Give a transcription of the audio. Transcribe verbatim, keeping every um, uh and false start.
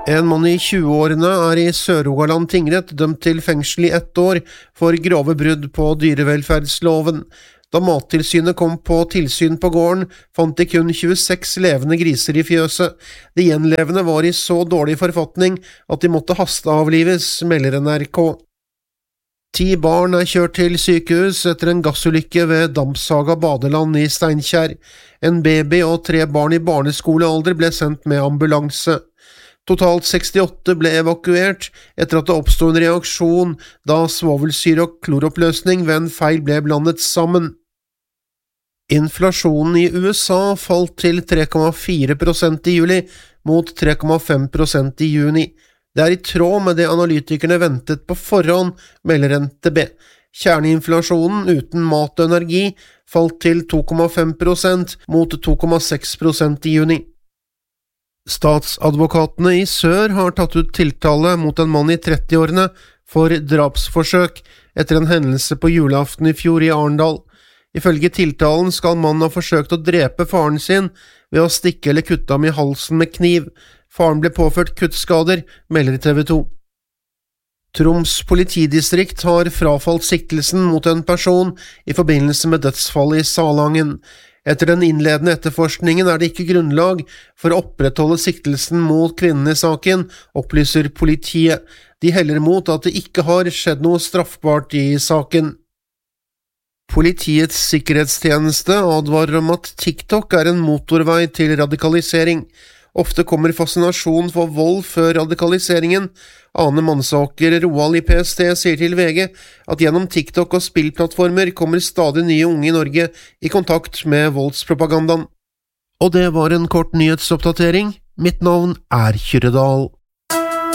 En mann i tjue-årene er i Sør-Rogaland tingrett dømt til fengsel i ett år for grove brudd på dyrevelferdsloven. Da Mattilsynet kom på tilsyn på gården, fant de kun tjueseks levende griser i fjøset. De gjenlevende var i så dårlig forfatning at de måtte hasteavlives, melder N R K. Ti barn er kjørt til sykehus etter en gassulykke ved Dampsaga badeland i Steinkjer. En baby og tre barn i barneskolealder ble sendt med ambulanse. Totalt sekstiåtte ble evakuert etter at det oppstod en reaksjon da svovelsyre og kloroppløsning ved en feil ble blandet sammen. Inflasjonen i U S A falt til tre komma fire prosent i juli mot tre komma fem prosent i juni. Det er i tråd med det analytikerne ventet på forhånd, melder N T B. Kjerneinflasjonen uten mat og energi falt til to komma fem prosent mot to komma seks prosent i juni. Statsadvokatene i Sør har tatt ut tiltale mot en mann i trettiårene for drapsforsøk etter en hendelse på julaften i fjor i Arendal. Ifølge tiltalen skal mannen ha forsøkt å drepe faren sin ved å stikke eller kutte ham i halsen med kniv. Faren ble påført kuttskader, melder T V to. Troms politidistrikt har frafalt siktelsen mot en person i forbindelse med dødsfallet i Salangen. Etter den innledende etterforskningen er det ikke grunnlag for å opprettholde siktelsen mot kvinnen i saken, opplyser politiet. De heller mot at det ikke har skjedd noe straffbart i saken. Politiets sikkerhetstjeneste advarer om at TikTok er en motorvei til radikalisering. Ofte kommer fascinasjon for vold før radikaliseringen. Ane Mansaker Roald i P S T sier til V G at gjennom TikTok og spillplattformer kommer stadig nye unge i Norge i kontakt med voldspropagandaen. Og det var en kort nyhetsoppdatering. Mitt navn er Kyrre Dahl.